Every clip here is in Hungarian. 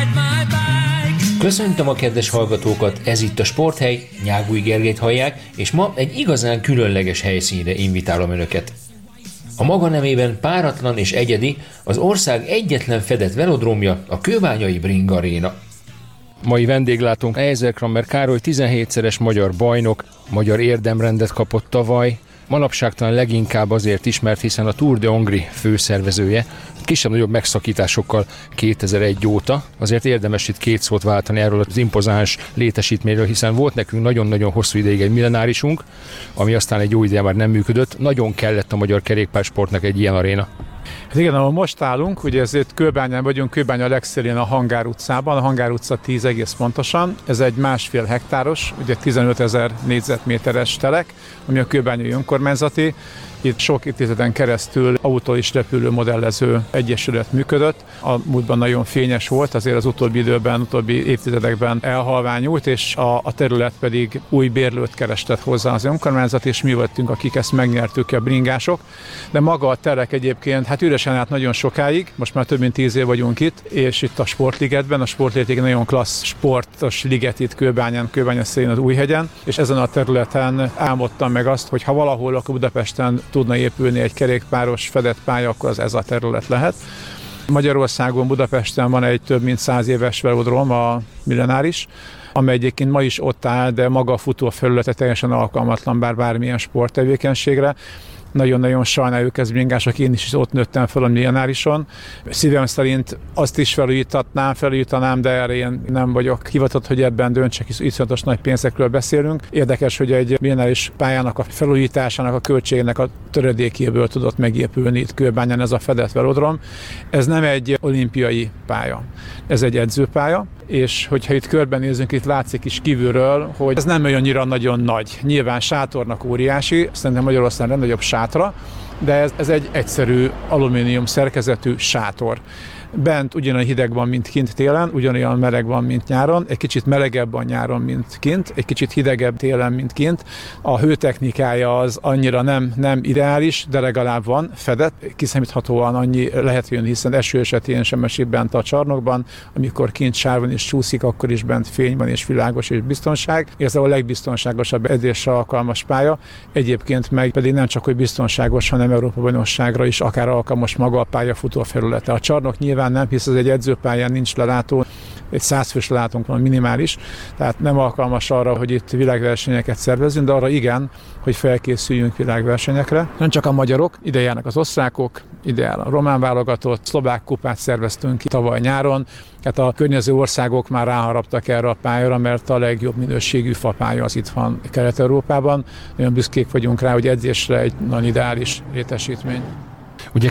Köszöntöm a kedves hallgatókat, ez itt a Sporthely, Nyágúj Gergelyt hallják, és ma egy igazán különleges helyszínre invitálom önöket. A maga nemében páratlan és egyedi, az ország egyetlen fedett velodrómja, a kőbányai Bring Arena. Mai vendéglátónk Eisenkramer Károly 17-szeres magyar bajnok, magyar érdemrendet kapott tavaly, manapság talán leginkább azért ismert, hiszen a Tour de Hongrie főszervezője, kisebb-nagyobb megszakításokkal 2001 óta. Azért érdemes itt két szót váltani erről az impozáns létesítményről, hiszen volt nekünk nagyon-nagyon hosszú ideig egy millenárisunk, ami aztán egy jó ideje már nem működött. Nagyon kellett a magyar kerékpársportnak egy ilyen aréna. Hát igen, ahol most állunk, ugye ezért Kőbányán vagyunk, Kőbánya a legszélén a Hangár utcában, a Hangár utca 10 egész pontosan. Ez egy 1,5 hektáros, ugye 15 000 négyzetméteres telek, ami a kőbányai önkormányzati. Itt sok évtizeden keresztül autó és repülő modellező egyesület működött. A múltban nagyon fényes volt, azért az utóbbi időben, utóbbi évtizedekben elhalványult, és a terület pedig új bérlőt keresett hozzá az önkormányzat, és mi voltunk, akik ezt megnyertük, a bringások. De maga a telek egyébként, hát üresen állt nagyon sokáig, most már több mint 10 év vagyunk itt, és itt a Sportligetben, a Sportliget egy nagyon klassz sportos liget itt Kőbányán, Kőbánya szélén az Újhegyen, és ezen a területen álmodtam meg azt, hogy ha valahol akkor Budapesten tudna épülni egy kerékpáros fedett pálya, akkor az ez a terület lehet. Magyarországon, Budapesten van egy több mint 100 éves velodróm, a Millenáris, amely egyébként ma is ott áll, de maga a futófelülete teljesen alkalmatlan bármilyen sporttevékenységre. Nagyon-nagyon sajnáljuk ezt bringások, én is ott nőttem fel a Millenárison. Szívem szerint azt is felújítanám, de erre én nem vagyok hivatott, hogy ebben döntsek, hisz iszonyatos nagy pénzekről beszélünk. Érdekes, hogy egy Millenáris pályának a felújításának a költségének a töredékéből tudott megépülni itt Kőbányán ez a fedett velodrom. Ez nem egy olimpiai pálya, ez egy edzőpálya, és hogyha itt körbenézünk, itt látszik is kívülről, hogy ez nem olyannyira nagyon nagy. Nyilván sátornak óriási, szerintem Magyarországon legnagyobb sátra, de ez egy egyszerű alumínium szerkezetű sátor. Bent ugyanolyan hideg van, mint kint télen, ugyanolyan meleg van, mint nyáron, egy kicsit melegebb van nyáron, mint kint, egy kicsit hidegebb télen, mint kint. A hőtechnikája az annyira nem ideális, de legalább van fedett, kiszámíthatóan annyi lehet jönni, hiszen eső esetén sem esik bent a csarnokban, amikor kint sár van és csúszik, akkor is bent fény van és világos és biztonság. Ez a legbiztonságosabb edzésre alkalmas pálya, egyébként meg pedig nem csak hogy biztonságos, hanem Európa-bajnokságra is akár alkalmas maga a pályafutó felülete. A csarnok nyilván nem, hisz ez egy edzőpályán nincs lelátó, egy 100 fős lelátónk van minimális, tehát nem alkalmas arra, hogy itt világversenyeket szervezünk, de arra igen, hogy felkészüljünk világversenyekre. Nem csak a magyarok, ide járnak az osztrákok, ide jár a román válogatott, szlovák kupát szerveztünk ki tavaly nyáron, tehát a környező országok már ráharaptak erre a pályára, mert a legjobb minőségű fapálya az itt van Kelet-Európában. Nagyon büszkék vagyunk rá, hogy edzésre egy nagyon ideális létesítmény. Ugye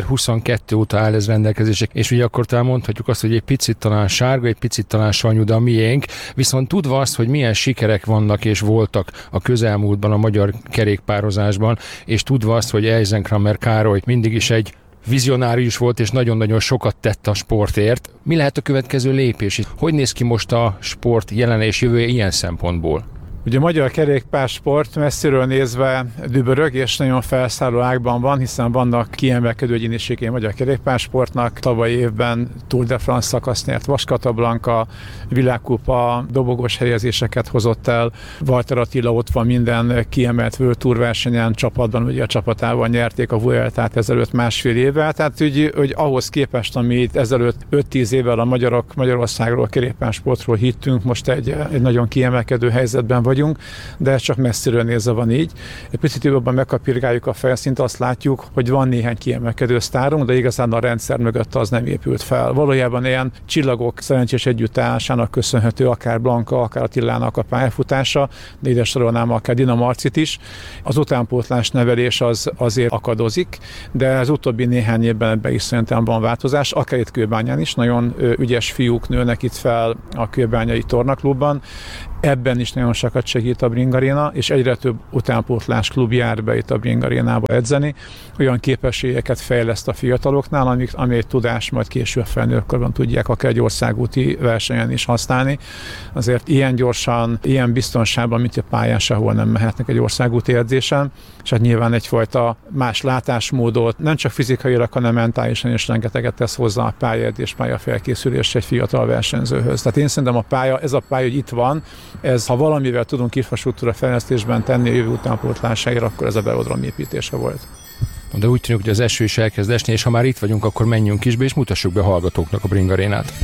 2022 óta áll ez rendelkezések, és ugye akkor talán mondhatjuk azt, hogy egy picit talán sárga, egy picit talán savanyú, de a miénk, viszont tudva azt, hogy milyen sikerek vannak és voltak a közelmúltban a magyar kerékpározásban, és tudva azt, hogy Eisenkramer Károly mindig is egy vizionárius volt, és nagyon-nagyon sokat tett a sportért. Mi lehet a következő lépés? Hogy néz ki most a sport jelen és jövője ilyen szempontból? Ugye a magyar kerékpársport messziről nézve dübörög, és nagyon felszálló ágban van, hiszen vannak kiemelkedő egyéniségei a magyar kerékpársportnak. Tavalyi évben Tour de France szakaszt nyert Vaskata-Blanka, világkupa dobogós helyezéseket hozott el. Walter Attila ott van minden kiemelt World Tour versenyen csapatban, ugye a csapatával nyerték a Vueltát ezelőtt 1,5 évvel. Tehát hogy ahhoz képest, amit ezelőtt 5-10 évvel a magyarok Magyarországról, a kerékpársportról hittünk, most egy nagyon kiemelkedő helyzetben vagyunk, de ez csak messziről nézve van így. Egy picit jobban megkapirgáljuk a felszínt, azt látjuk, hogy van néhány kiemelkedő sztárunk, de igazán a rendszer mögött az nem épült fel. Valójában ilyen csillagok szerencsés együttállásának köszönhető akár Blanka, akár Attilának a pályafutása, de ide sorolnám akár Dina Marcit is. Az utánpótlás nevelés az azért akadozik, de az utóbbi néhány évben ebben is szerintem van változás, akár itt Kőbányán is, nagyon ügyes fiúk nőnek itt fel a Kőbányai Tornaklubban. Ebben is nagyon sokat segít a Bring Arena, és egyre több utánpótlás klub jár be itt a Bring Arénába edzeni. Olyan képességeket fejleszt a fiataloknál, ami egy tudás majd később felnőttkorban tudják akár egy országúti versenyen is használni. Azért ilyen gyorsan, ilyen biztonságban, mint a pályán sehol nem mehetnek egy országúti edzésen, és hát nyilván egyfajta más látásmódot, nem csak fizikailag, hanem mentálisan is rengeteget tesz hozzá a pályaedzés, pályafelkészülés egy fiatal versenyzőhöz. Tehát én szerintem ez a pálya, hogy itt van, ez, ha valamivel tudunk infrastruktúra fejlesztésben tenni a jövő utánpótlásáért, akkor ez a velodrom építése volt. De úgy tűnik, hogy az eső is elkezd esni, és ha már itt vagyunk, akkor menjünk is be, és mutassuk be a hallgatóknak a Bring Arénát.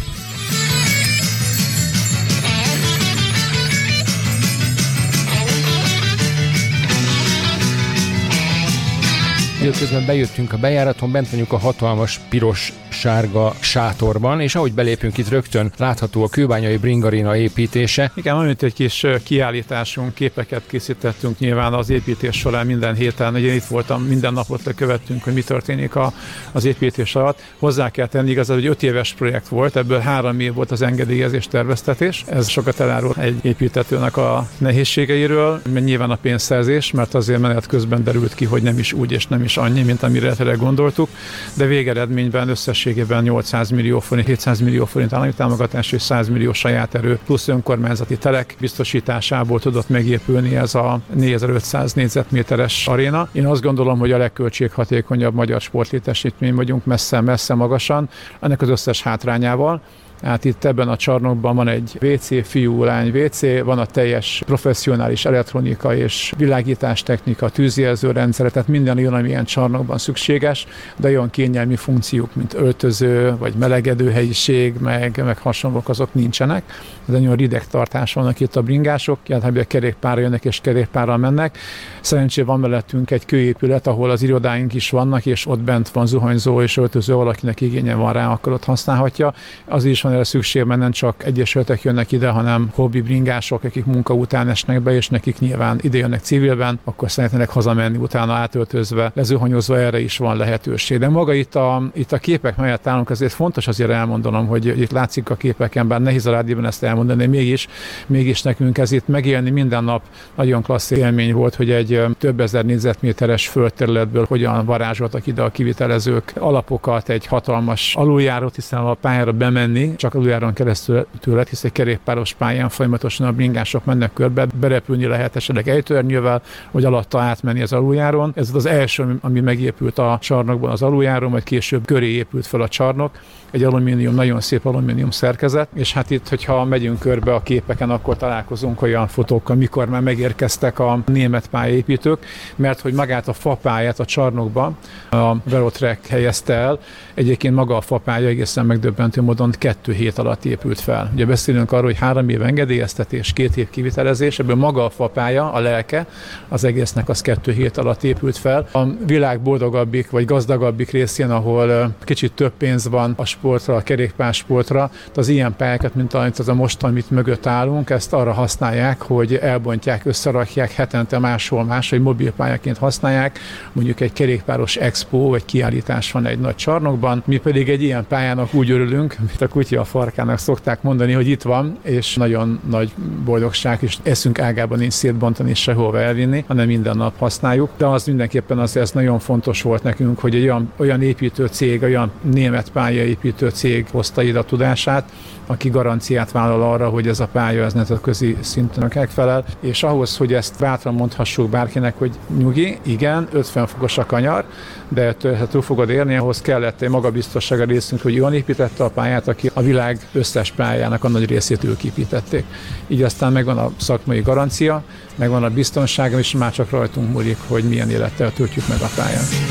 Közben bejöttünk a bejáraton, bent vagyunk a hatalmas piros-sárga sátorban, és ahogy belépünk, itt rögtön látható a kőbányai Bring Arena építése. Igen, amit egy kis kiállításunk, képeket készítettünk nyilván az építés során minden héten. Ugye itt voltam, minden napot lekövettünk, hogy mi történik az építés alatt. Hozzá kell tenni, igaz, hogy 5 éves projekt volt, ebből 3 év volt az engedélyezés, terveztetés. Ez sokat elárul egy építetőnek a nehézségeiről, nyilván a pénzszerzés, mert azért menet közben derült ki, hogy nem is úgy és nem is annyi, mint amire gondoltuk, de végeredményben összességében 800 millió forint, 700 millió forint állami támogatás és 100 millió saját erő plusz önkormányzati telek biztosításából tudott megépülni ez a 4500 négyzetméteres aréna. Én azt gondolom, hogy a legköltséghatékonyabb magyar sportlétesítmény vagyunk, messze-messze magasan, ennek az összes hátrányával. Hát itt ebben a csarnokban van egy WC, fiú-lány WC, van a teljes professzionális elektronika és világítástechnika, tűzjelző rendszere, tehát minden olyan, ami ilyen csarnokban szükséges, de olyan kényelmi funkciók, mint öltöző, vagy melegedő helyiség, meg hasonlók, azok nincsenek. De nagyon rideg tartás vannak itt a bringások, általában kerékpárra jönnek és kerékpárral mennek. Szerencsére van mellettünk egy kőépület, ahol az irodáink is vannak, és ott bent van zuhanyzó és öltöző, valakinek igénye van rá, akkor ott használhatja. Az is van erre szükség, mert nem csak egyesületek jönnek ide, hanem hobbi bringások, akik munka után esnek be, és nekik nyilván ide jönnek civilben, akkor szeretnének hazamenni utána átöltözve, lezuhanyozva, erre is van lehetőség. De maga itt a képek mellett állunk, ezért fontos azért elmondanom, hogy itt látszik a képeken, bár nehéz a rádióban ezt elmondani, mégis nekünk ez itt megélni minden nap nagyon klassz élmény volt, hogy egy több ezer négyzetméteres földterületből hogyan varázsoltak ide a kivitelezők alapokat, egy hatalmas aluljárót, hiszen a pályára bemenni, csak aluljáron keresztül lett, hisz egy kerékpáros pályán folyamatosan a bringások mennek körbe, berepülni lehet esetleg ejtőernyővel, vagy alatta átmenni az aluljáron. Ez az első, ami megépült a csarnokban az aluljáron, majd később köré épült fel a csarnok. Egy alumínium, nagyon szép alumínium szerkezet, és hát itt, hogyha megyünk körbe a képeken, akkor találkozunk olyan fotókkal, mikor már megérkeztek a német pályaépítők, mert hogy magát a fapályát a csarnokba a Velotrek helyezte el. Egyébként maga a fapálya egészen megdöbbentő módon 2 hét alatt épült fel. Ugye beszélünk arról, hogy 3 év engedélyeztetés, 2 év kivitelezés, ebből maga a fapálya, a lelke, az egésznek az 2 hét alatt épült fel. A világ boldogabbik vagy gazdagabbik részén, ahol kicsit több pénz van a sportra, a kerékpársportra, az ilyen pályákat, mint az a most, amit mögött állunk, ezt arra használják, hogy elbontják, összerakják, hetente máshol más, hogy mobilpályáként használják. Mondjuk egy kerékpáros expo vagy kiállítás van egy nagy csarnokban, mi pedig egy ilyen pályának úgy örülünk, mint a kutya a farkának szokták mondani, hogy itt van, és nagyon nagy boldogság, és eszünk ágában nincs szétbontani és sehova elvinni, hanem minden nap használjuk. De az mindenképpen ez nagyon fontos volt nekünk, hogy egy olyan építő cég, olyan német pályaépítő cég hozta ide a tudását, aki garanciát vállal arra, hogy ez a pálya ez nemzetközi szinten megfelel, és ahhoz, hogy ezt bátran mondhassuk bárkinek, hogy nyugi, igen, 50 fokos a kanyar, de túl fogod érni, ahhoz kellett egy magabiztosság a részünk, hogy olyan építette a pályát, aki a világ összes pályának a nagy részét ők építették. Így aztán megvan a szakmai garancia, megvan a biztonsága, és már csak rajtunk múlik, hogy milyen élettel töltjük meg a pályát.